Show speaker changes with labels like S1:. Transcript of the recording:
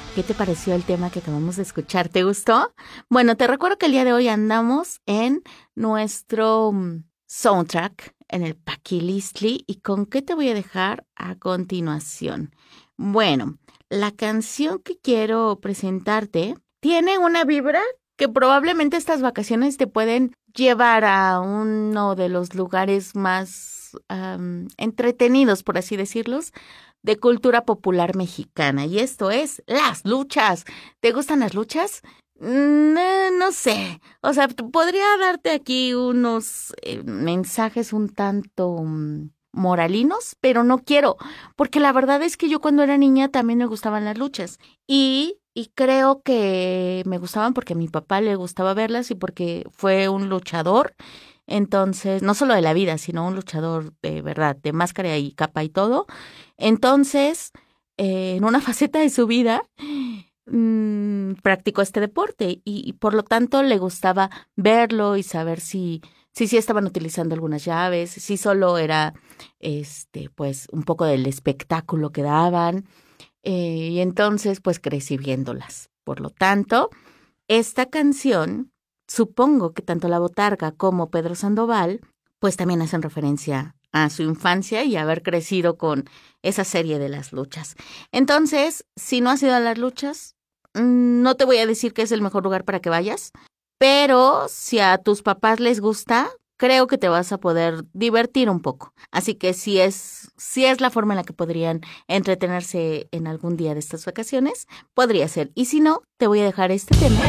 S1: ¿Qué te pareció el tema que acabamos de escuchar? ¿Te gustó? Bueno, te recuerdo que el día de hoy andamos en nuestro soundtrack, en el Paquilistli. ¿Y con qué te voy a dejar a continuación? Bueno, la canción que quiero presentarte tiene una vibra que probablemente estas vacaciones te pueden llevar a uno de los lugares más entretenidos, por así decirlos, de cultura popular mexicana. Y esto es las luchas. ¿Te gustan las luchas? No sé. O sea, podría darte aquí unos mensajes un tanto moralinos, pero no quiero, porque la verdad es que yo cuando era niña también me gustaban las luchas y creo que me gustaban porque a mi papá le gustaba verlas y porque fue un luchador. Entonces, no solo de la vida, sino un luchador de verdad, de máscara y capa y todo. Entonces, en una faceta de su vida, practicó este deporte y por lo tanto le gustaba verlo y saber si estaban utilizando algunas llaves, si solo era, pues, un poco del espectáculo que daban. Y entonces, pues, crecí viéndolas. Por lo tanto, esta canción, supongo que tanto La Botarga como Pedro Sandoval, pues también hacen referencia a su infancia y haber crecido con esa serie de las luchas. Entonces, si no has ido a las luchas, no te voy a decir que es el mejor lugar para que vayas, pero si a tus papás les gusta, creo que te vas a poder divertir un poco. Así que si es la forma en la que podrían entretenerse en algún día de estas vacaciones, podría ser. Y si no, te voy a dejar este tema